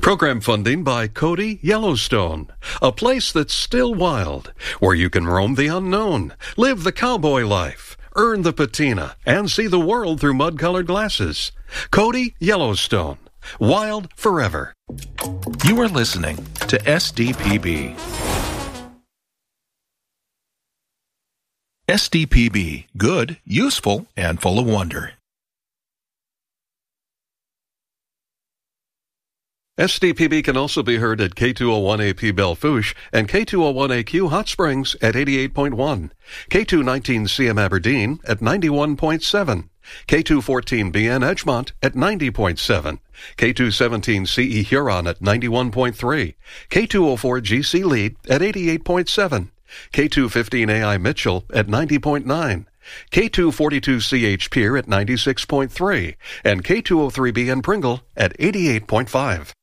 Program funding by Cody Yellowstone, a place that's still wild, where you can roam the unknown, live the cowboy life, earn the patina, and see the world through mud-colored glasses. Cody Yellowstone, wild forever. You are listening to SDPB. SDPB, good, useful, and full of wonder. SDPB can also be heard at K201AP Belfouche and K201AQ Hot Springs at 88.1, K219CM Aberdeen at 91.7, K214BN Edgemont at 90.7, K217CE Huron at 91.3, K204GC Lead at 88.7, K215AI Mitchell at 90.9, K242CH Pier at 96.3, and K203BN Pringle at 88.5.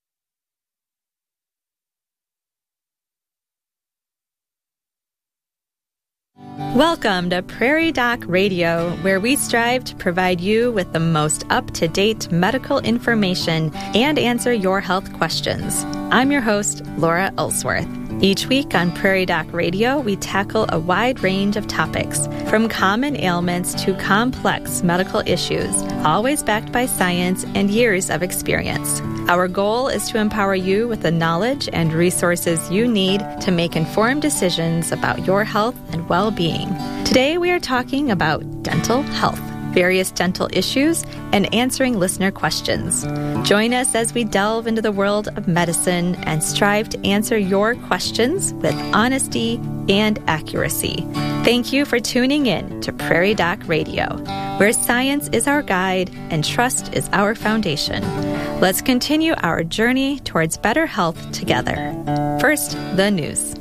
Welcome to Prairie Doc Radio, where we strive to provide you with the most up-to-date medical information and answer your health questions. I'm your host, Laura Ellsworth. Each week on Prairie Doc Radio, we tackle a wide range of topics, from common ailments to complex medical issues, always backed by science and years of experience. Our goal is to empower you with the knowledge and resources you need to make informed decisions about your health and well-being. Today, we are talking about dental health, various dental issues, and answering listener questions. Join us as we delve into the world of medicine and strive to answer your questions with honesty and accuracy. Thank you for tuning in to Prairie Doc Radio, where science is our guide and trust is our foundation. Let's continue our journey towards better health together. First, the news.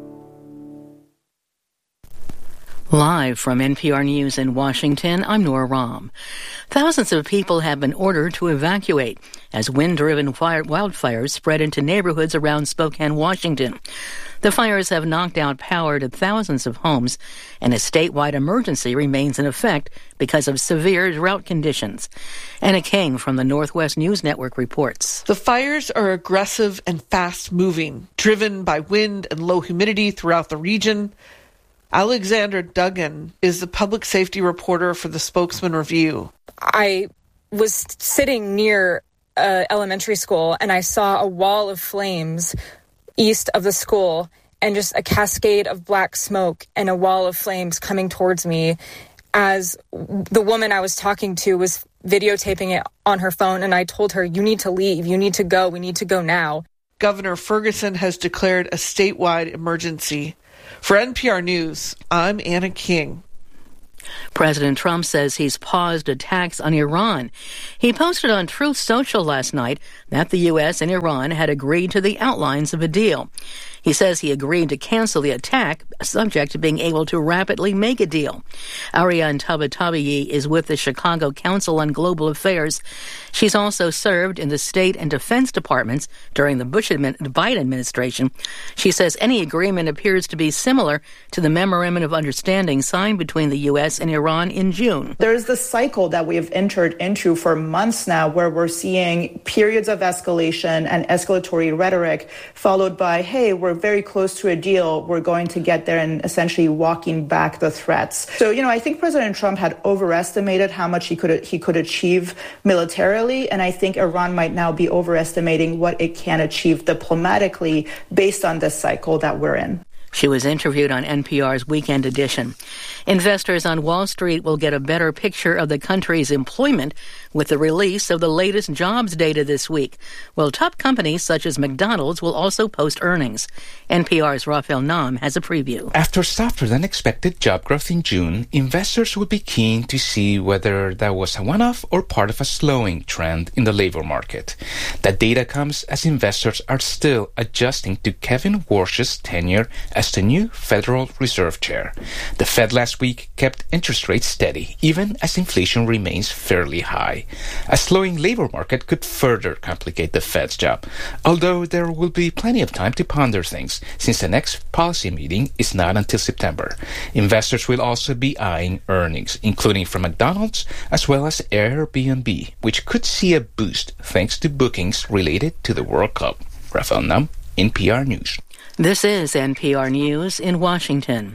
Live from NPR News in Washington, I'm Nora Rahm. Thousands of people have been ordered to evacuate as wind-driven wildfires spread into neighborhoods around Spokane, Washington. The fires have knocked out power to thousands of homes, and a statewide emergency remains in effect because of severe drought conditions. Anna King from the Northwest News Network reports. The fires are aggressive and fast-moving, driven by wind and low humidity throughout the region. Alexandra Duggan is the public safety reporter for the Spokesman Review. I was sitting near elementary school and I saw a wall of flames east of the school and just a cascade of black smoke and a wall of flames coming towards me as the woman I was talking to was videotaping it on her phone, and I told her, "You need to leave, you need to go, we need to go now." Governor Ferguson has declared a statewide emergency. For NPR News, I'm Anna King. President Trump says he's paused attacks on Iran. He posted on Truth Social last night that the U.S. and Iran had agreed to the outlines of a deal. He says he agreed to cancel the attack, subject to being able to rapidly make a deal. Ariane Tabatabai is with the Chicago Council on Global Affairs. She's also served in the State and Defense Departments during the Biden administration. She says any agreement appears to be similar to the Memorandum of Understanding signed between the U.S. and Iran in June. There's this cycle that we have entered into for months now where we're seeing periods of escalation and escalatory rhetoric followed by, hey, we're very close to a deal, we're going to get there, and essentially walking back the threats. So, I think President Trump had overestimated how much he could achieve militarily, and I think Iran might now be overestimating what it can achieve diplomatically based on this cycle that we're in. She was interviewed on NPR's Weekend Edition. Investors on Wall Street will get a better picture of the country's employment with the release of the latest jobs data this week. Well, top companies such as McDonald's will also post earnings. NPR's Rafael Nam has a preview. After softer-than-expected job growth in June, investors will be keen to see whether that was a one-off or part of a slowing trend in the labor market. That data comes as investors are still adjusting to Kevin Warsh's tenure as the new Federal Reserve Chair. The Fed last week kept interest rates steady, even as inflation remains fairly high. Tuesday. A slowing labor market could further complicate the Fed's job, although there will be plenty of time to ponder things, since the next policy meeting is not until September. Investors will also be eyeing earnings, including from McDonald's as well as Airbnb, which could see a boost thanks to bookings related to the World Cup. Rafael Nam, NPR News. This is NPR News in Washington.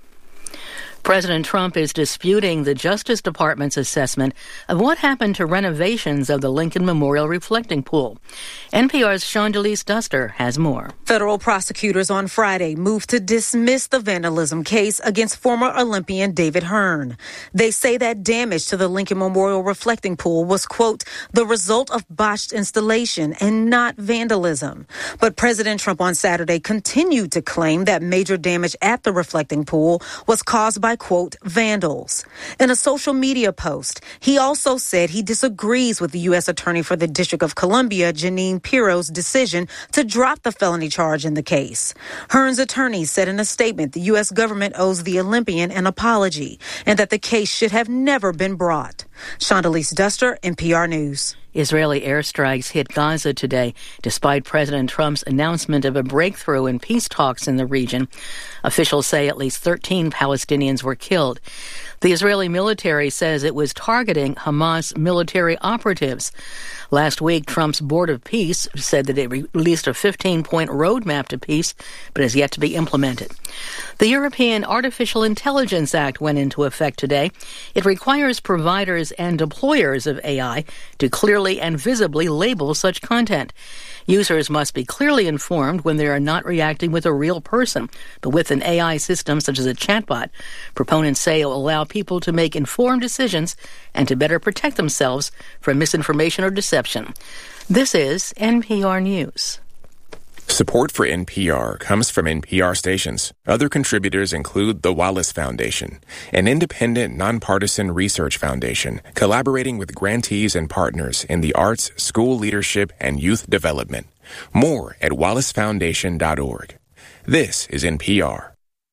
President Trump is disputing the Justice Department's assessment of what happened to renovations of the Lincoln Memorial Reflecting Pool. NPR's Shondelise Duster has more. Federal prosecutors on Friday moved to dismiss the vandalism case against former Olympian David Hearn. They say that damage to the Lincoln Memorial Reflecting Pool was, quote, the result of botched installation and not vandalism. But President Trump on Saturday continued to claim that major damage at the reflecting pool was caused by, quote, vandals. In a social media post, he also said he disagrees with the U.S. Attorney for the District of Columbia, Jeanine Pirro's decision to drop the felony charge in the case. Hearn's attorney said in a statement the U.S. government owes the Olympian an apology and that the case should have never been brought. Shondelise Duster, NPR News. Israeli airstrikes hit Gaza today, despite President Trump's announcement of a breakthrough in peace talks in the region. Officials say at least 13 Palestinians were killed. The Israeli military says it was targeting Hamas military operatives. Last week, Trump's Board of Peace said that it released a 15-point roadmap to peace, but has yet to be implemented. The European Artificial Intelligence Act went into effect today. It requires providers and deployers of AI to clearly and visibly label such content. Users must be clearly informed when they are not reacting with a real person, but with an AI system such as a chatbot. Proponents say it will allow people to make informed decisions and to better protect themselves from misinformation or deception. This is NPR News. Support for NPR comes from NPR stations. Other contributors include the Wallace Foundation, an independent, nonpartisan research foundation collaborating with grantees and partners in the arts, school leadership, and youth development. More at wallacefoundation.org. This is NPR.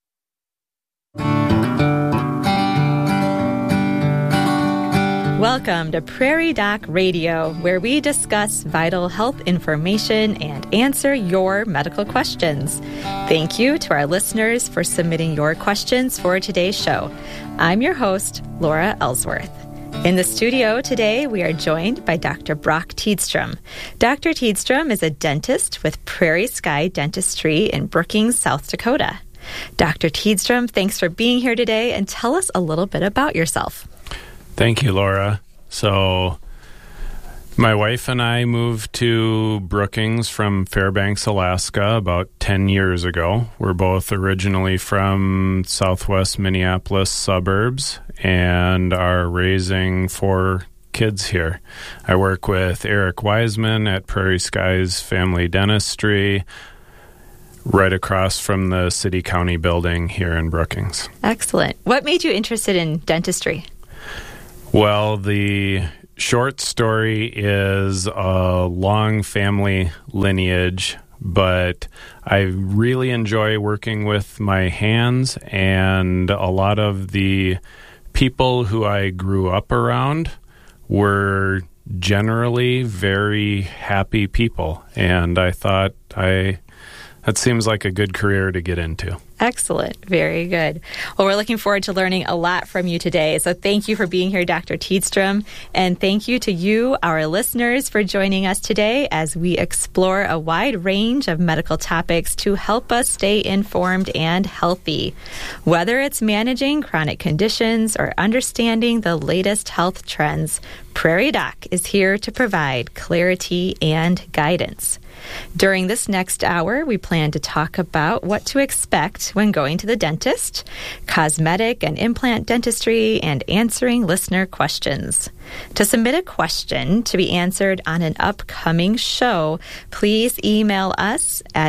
Welcome to Prairie Doc Radio, where we discuss vital health information and answer your medical questions. Thank you to our listeners for submitting your questions for today's show. I'm your host, Laura Ellsworth. In the studio today, we are joined by Dr. Brock Tiedstrom. Dr. Tiedstrom is a dentist with Prairie Sky Dentistry in Brookings, South Dakota. Dr. Tiedstrom, thanks for being here today, and tell us a little bit about yourself. Thank you, Laura. So, my wife and I moved to Brookings from Fairbanks, Alaska about 10 years ago. We're both originally from southwest Minneapolis suburbs and are raising 4 kids here. I work with Eric Wiseman at Prairie Skies Family Dentistry, right across from the City County building here in Brookings. Excellent. What made you interested in dentistry? Well, the short story is a long family lineage, but I really enjoy working with my hands, and a lot of the people who I grew up around were generally very happy people, and I thought that seems like a good career to get into. Excellent. Very good. Well, we're looking forward to learning a lot from you today. So thank you for being here, Dr. Tiedstrom. And thank you to you, our listeners, for joining us today as we explore a wide range of medical topics to help us stay informed and healthy. Whether it's managing chronic conditions or understanding the latest health trends, Prairie Doc is here to provide clarity and guidance. During this next hour, we plan to talk about what to expect when going to the dentist, cosmetic and implant dentistry, and answering listener questions. To submit a question to be answered on an upcoming show, please email us at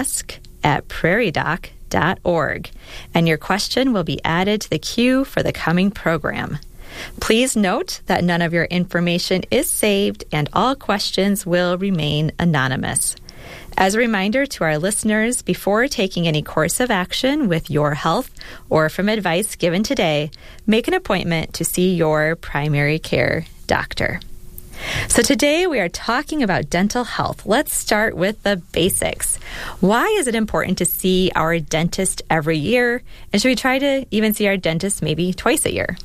ask@prairiedoc.org, and your question will be added to the queue for the coming program. Please note that none of your information is saved and all questions will remain anonymous. As a reminder to our listeners, before taking any course of action with your health or from advice given today, make an appointment to see your primary care doctor. So today we are talking about dental health. Let's start with the basics. Why is it important to see our dentist every year? And should we try to even see our dentist maybe twice a year?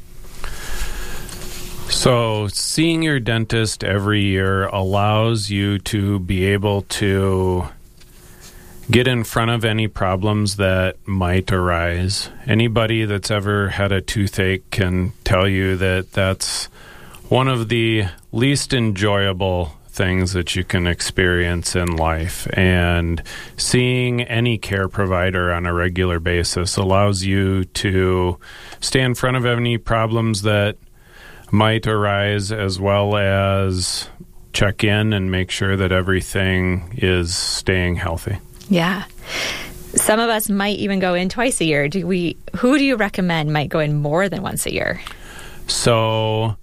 So seeing your dentist every year allows you to be able to get in front of any problems that might arise. Anybody that's ever had a toothache can tell you that that's one of the least enjoyable things that you can experience in life. And seeing any care provider on a regular basis allows you to stay in front of any problems that might arise, as well as check in and make sure that everything is staying healthy. Yeah. Some of us might even go in twice a year. Who do you recommend might go in more than once a year? So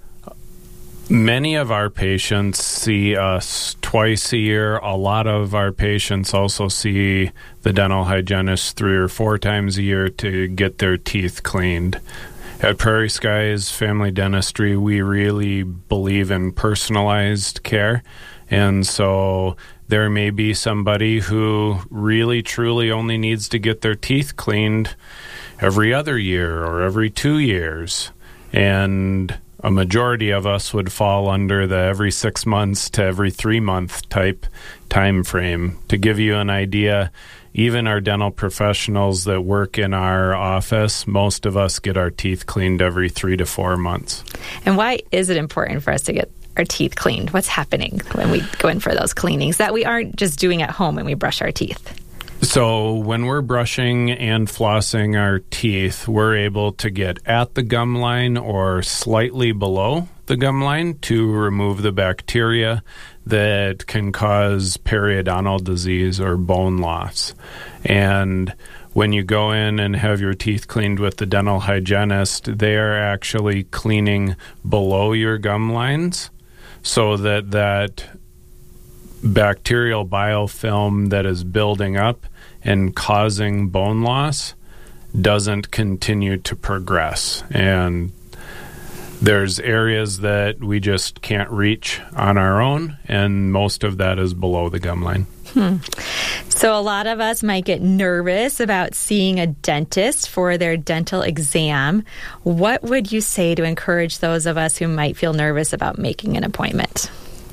many of our patients see us twice a year. A lot of our patients also see the dental hygienist 3 or 4 times a year to get their teeth cleaned. At Prairie Skies Family Dentistry, we really believe in personalized care. And so there may be somebody who really, truly only needs to get their teeth cleaned every other year or every 2 years. And a majority of us would fall under the every 6 months to every 3 month type time frame. To give you an idea, even our dental professionals that work in our office, most of us get our teeth cleaned every 3 to 4 months. And why is it important for us to get our teeth cleaned? What's happening when we go in for those cleanings that we aren't just doing at home when we brush our teeth? So when we're brushing and flossing our teeth, we're able to get at the gum line or slightly below the gum line to remove the bacteria that can cause periodontal disease or bone loss. And when you go in and have your teeth cleaned with the dental hygienist, they are actually cleaning below your gum lines so that bacterial biofilm that is building up and causing bone loss doesn't continue to progress. And there's areas that we just can't reach on our own, and most of that is below the gum line. So a lot of us might get nervous about seeing a dentist for their dental exam. What would you say to encourage those of us who might feel nervous about making an appointment?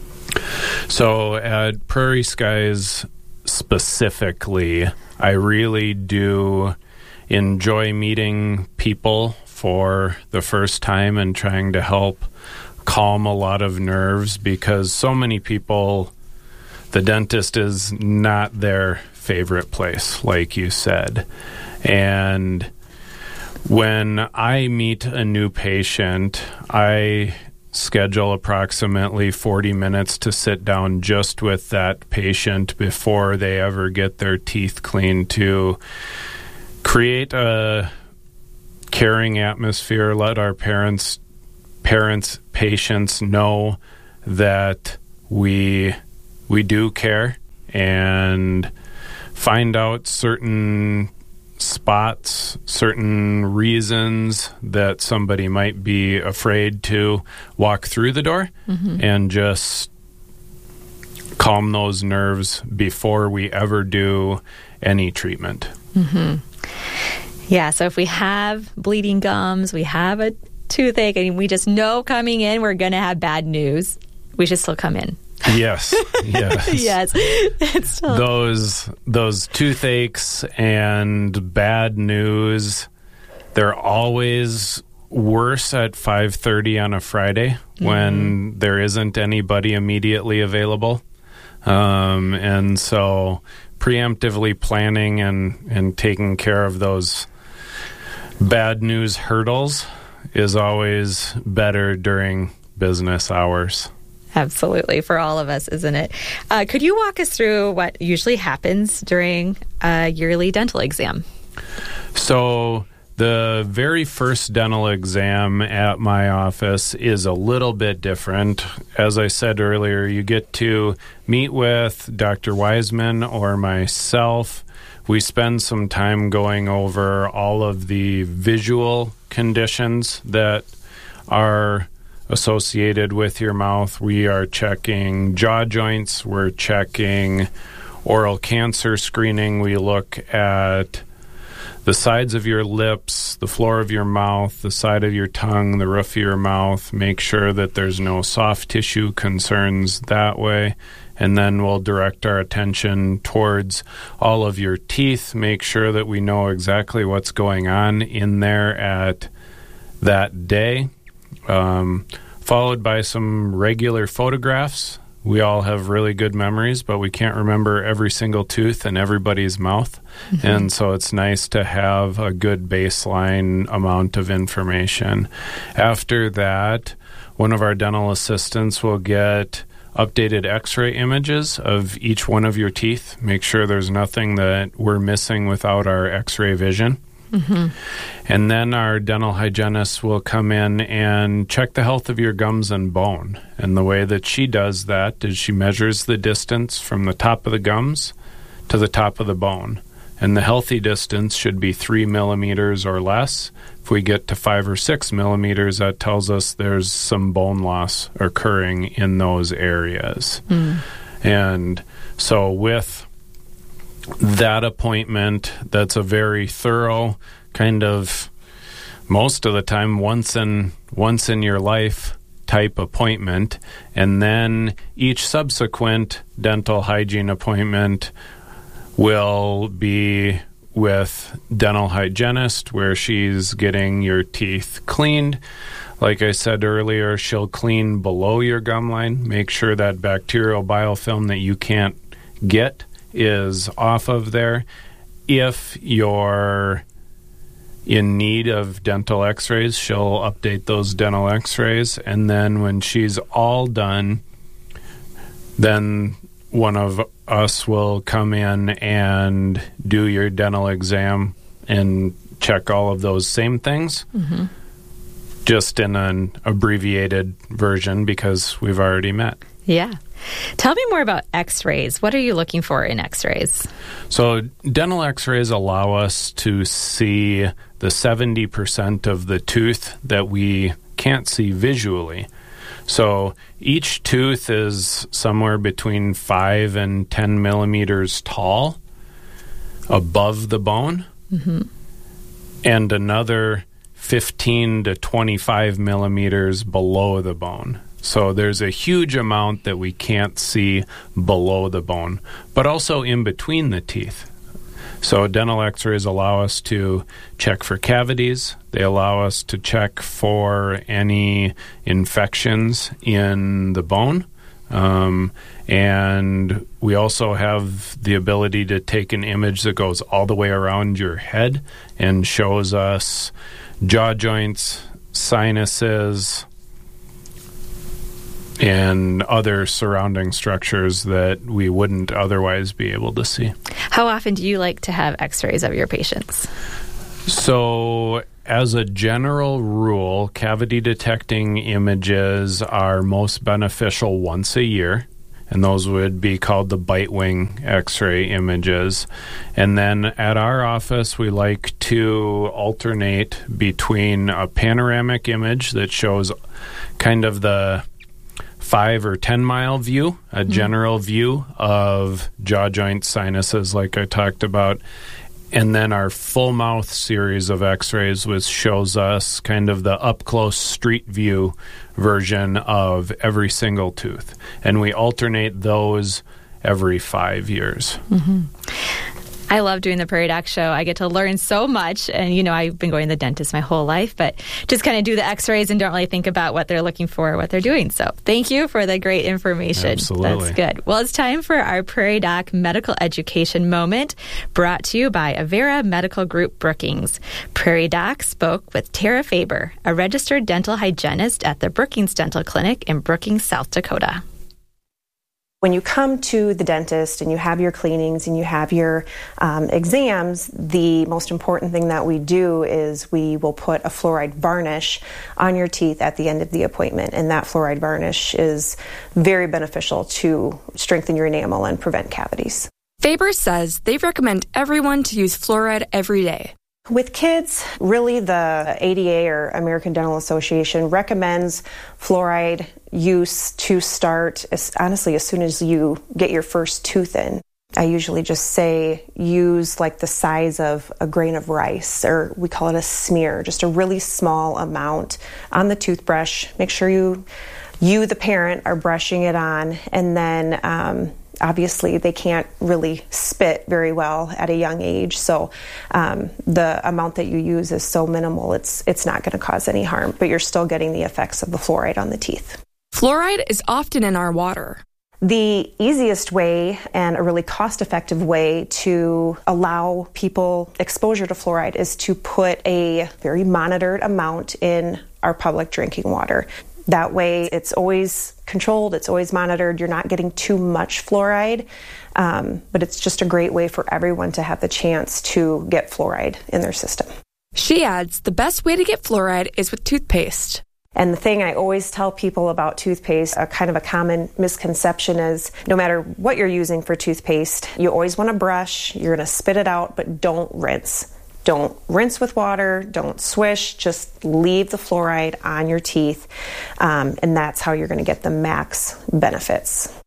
So at Prairie Skies specifically, I really do enjoy meeting people for the first time and trying to help calm a lot of nerves, because so many people, the dentist is not their favorite place, like you said. And when I meet a new patient, I schedule approximately 40 minutes to sit down just with that patient before they ever get their teeth cleaned, to create a caring atmosphere, let our patients know that we do care, and find out certain spots, certain reasons that somebody might be afraid to walk through the door, and just calm those nerves before we ever do any treatment. Yeah, so if we have bleeding gums, we have a toothache, and we just know coming in we're going to have bad news, we should still come in. Yes. Yes. It's still... Those toothaches and bad news, they're always worse at 5:30 on a Friday when there isn't anybody immediately available. And so preemptively planning and taking care of those bad news hurdles is always better during business hours. Absolutely, for all of us, isn't it? Could you walk us through what usually happens during a yearly dental exam? So the very first dental exam at my office is a little bit different. As I said earlier, you get to meet with Dr. Wiseman or myself. We spend some time going over all of the visual conditions that are associated with your mouth. We are checking jaw joints. We're checking oral cancer screening. We look at the sides of your lips, the floor of your mouth, the side of your tongue, the roof of your mouth. Make sure that there's no soft tissue concerns that way. And then we'll direct our attention towards all of your teeth. Make sure that we know exactly what's going on in there at that day. Followed by some regular photographs. We all have really good memories, but we can't remember every single tooth in everybody's mouth. Mm-hmm. And so it's nice to have a good baseline amount of information. After that, one of our dental assistants will get updated x-ray images of each one of your teeth. Make sure there's nothing that we're missing without our x-ray vision. Mm-hmm. And then our dental hygienist will come in and check the health of your gums and bone. And the way that she does that is she measures the distance from the top of the gums to the top of the bone. And the healthy distance should be 3 millimeters or less. If we get to 5 or 6 millimeters, that tells us there's some bone loss occurring in those areas. And so with that appointment, that's a very thorough kind of, most of the time, once in your life type appointment. And then each subsequent dental hygiene appointment will be with dental hygienist, where she's getting your teeth cleaned. Like I said earlier, she'll clean below your gum line, make sure that bacterial biofilm that you can't get is off of there. If you're in need of dental x-rays, she'll update those dental x-rays. And then when she's all done, then one of us will come in and do your dental exam and check all of those same things, just in an abbreviated version because we've already met. Yeah. Tell me more about x-rays. What are you looking for in x-rays? So dental x-rays allow us to see the 70% of the tooth that we can't see visually. So each tooth is somewhere between 5 and 10 millimeters tall above the bone, and another 15 to 25 millimeters below the bone. So there's a huge amount that we can't see below the bone, but also in between the teeth. So dental x-rays allow us to check for cavities. They allow us to check for any infections in the bone. And we also have the ability to take an image that goes all the way around your head and shows us jaw joints, sinuses, and other surrounding structures that we wouldn't otherwise be able to see. How often do you like to have x-rays of your patients? So, as a general rule, cavity detecting images are most beneficial once a year, and those would be called the bite wing x-ray images. And then at our office, we like to alternate between a panoramic image that shows kind of the 5 or 10 mile view, a general view of jaw joint sinuses like I talked about, and then our full mouth series of x-rays, which shows us kind of the up close street view version of every single tooth. And we alternate those every 5 years. I love doing the Prairie Doc Show. I get to learn so much. And, you know, I've been going to the dentist my whole life, but just kind of do the x-rays and don't really think about what they're looking for or what they're doing. So thank you for the great information. Absolutely. That's good. Well, it's time for our Prairie Doc Medical Education Moment, brought to you by Avera Medical Group Brookings. Prairie Doc spoke with Tara Faber, a registered dental hygienist at the Brookings Dental Clinic in Brookings, South Dakota. When you come to the dentist and you have your cleanings and you have your exams, the most important thing that we do is we will put a fluoride varnish on your teeth at the end of the appointment. And that fluoride varnish is very beneficial to strengthen your enamel and prevent cavities. Faber says they recommend everyone to use fluoride every day. With kids, really the ADA or American Dental Association recommends fluoride use to start, honestly, as soon as you get your first tooth in. I usually just say use like the size of a grain of rice, or we call it a smear, just a really small amount on the toothbrush. Make sure you the parent, are brushing it on, and then obviously they can't really spit very well at a young age, so the amount that you use is so minimal it's not going to cause any harm, but you're still getting the effects of the fluoride on the teeth. Fluoride is often in our water. The easiest way and a really cost-effective way to allow people exposure to fluoride is to put a very monitored amount in our public drinking water. That way it's always controlled, it's always monitored, you're not getting too much fluoride, but it's just a great way for everyone to have the chance to get fluoride in their system. She adds, the best way to get fluoride is with toothpaste. And the thing I always tell people about toothpaste, a kind of a common misconception is no matter what you're using for toothpaste, you always want to brush, you're going to spit it out, but don't rinse. Don't rinse with water, don't swish, just leave the fluoride on your teeth, and that's how you're going to get the max benefits.